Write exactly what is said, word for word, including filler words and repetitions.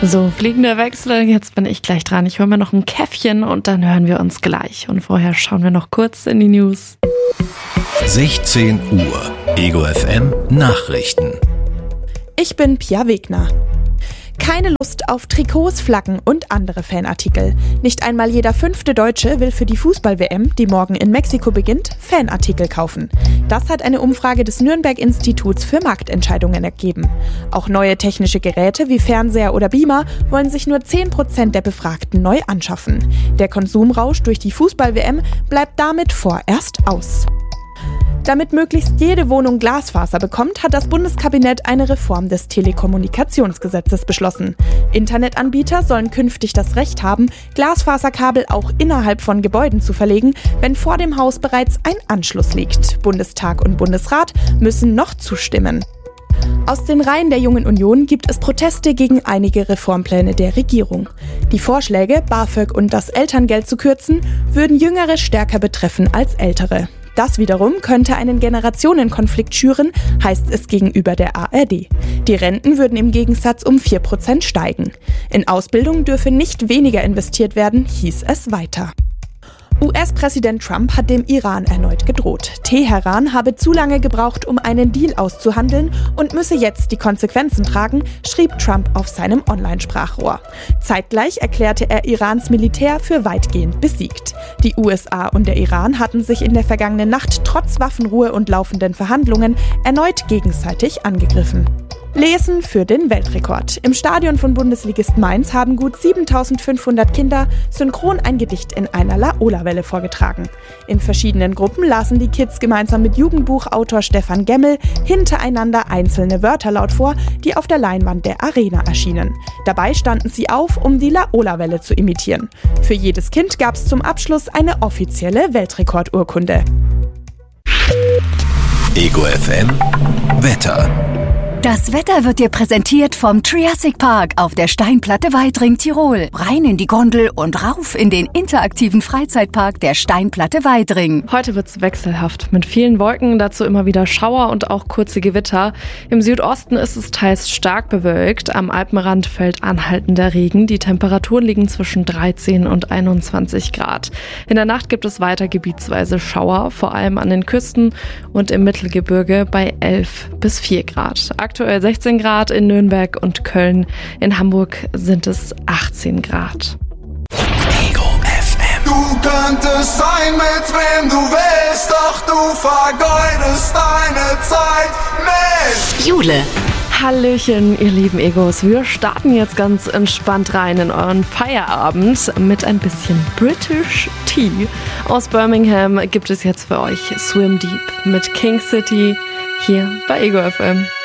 So, fliegender Wechsel, jetzt bin ich gleich dran. Ich hole mir noch ein Käffchen und dann hören wir uns gleich. Und vorher schauen wir noch kurz in die News. sechzehn Uhr, Ego F M Nachrichten. Ich bin Pia Wegner. Keine Lust auf Trikots, Flaggen und andere Fanartikel. Nicht einmal jeder fünfte Deutsche will für die Fußball-W M, die morgen in Mexiko beginnt, Fanartikel kaufen. Das hat eine Umfrage des Nürnberg-Instituts für Marktentscheidungen ergeben. Auch neue technische Geräte wie Fernseher oder Beamer wollen sich nur zehn Prozent der Befragten neu anschaffen. Der Konsumrausch durch die Fußball-W M bleibt damit vorerst aus. Damit möglichst jede Wohnung Glasfaser bekommt, hat das Bundeskabinett eine Reform des Telekommunikationsgesetzes beschlossen. Internetanbieter sollen künftig das Recht haben, Glasfaserkabel auch innerhalb von Gebäuden zu verlegen, wenn vor dem Haus bereits ein Anschluss liegt. Bundestag und Bundesrat müssen noch zustimmen. Aus den Reihen der Jungen Union gibt es Proteste gegen einige Reformpläne der Regierung. Die Vorschläge, BAföG und das Elterngeld zu kürzen, würden Jüngere stärker betreffen als Ältere. Das wiederum könnte einen Generationenkonflikt schüren, heißt es gegenüber der A R D. Die Renten würden im Gegensatz um vier Prozent steigen. In Ausbildung dürfe nicht weniger investiert werden, hieß es weiter. U S-Präsident Trump hat dem Iran erneut gedroht. Teheran habe zu lange gebraucht, um einen Deal auszuhandeln und müsse jetzt die Konsequenzen tragen, schrieb Trump auf seinem Online-Sprachrohr. Zeitgleich erklärte er Irans Militär für weitgehend besiegt. Die U S A und der Iran hatten sich in der vergangenen Nacht trotz Waffenruhe und laufenden Verhandlungen erneut gegenseitig angegriffen. Lesen für den Weltrekord. Im Stadion von Bundesligist Mainz haben gut siebentausendfünfhundert Kinder synchron ein Gedicht in einer Laola-Welle vorgetragen. In verschiedenen Gruppen lasen die Kids gemeinsam mit Jugendbuchautor Stefan Gemmel hintereinander einzelne Wörter laut vor, die auf der Leinwand der Arena erschienen. Dabei standen sie auf, um die Laola-Welle zu imitieren. Für jedes Kind gab es zum Abschluss eine offizielle Weltrekordurkunde. Ego F M Wetter. Das Wetter wird dir präsentiert vom Triassic Park auf der Steinplatte Weidring, Tirol. Rein in die Gondel und rauf in den interaktiven Freizeitpark der Steinplatte Weidring. Heute wird's wechselhaft mit vielen Wolken, dazu immer wieder Schauer und auch kurze Gewitter. Im Südosten ist es teils stark bewölkt, am Alpenrand fällt anhaltender Regen. Die Temperaturen liegen zwischen dreizehn und einundzwanzig Grad. In der Nacht gibt es weiter gebietsweise Schauer, vor allem an den Küsten und im Mittelgebirge bei elf bis vier Grad. Aktuell sechzehn Grad in Nürnberg und Köln. In Hamburg sind es achtzehn Grad. Ego F M. Du könntest sein, mit wem du willst, doch du vergeudest deine Zeit mit Jule. Hallöchen, ihr lieben Egos. Wir starten jetzt ganz entspannt rein in euren Feierabend mit ein bisschen British Tea. Aus Birmingham gibt es jetzt für euch Swim Deep mit King City hier bei Ego F M.